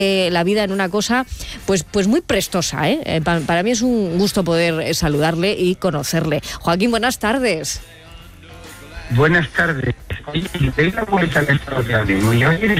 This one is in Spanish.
la vida en una cosa pues muy prestosa, ¿eh? Para mí es un gusto poder saludarle y conocerle. Joaquín, buenas tardes. Buenas tardes. Oye, ¿te doy la vuelta al estado de ánimo? Y ayer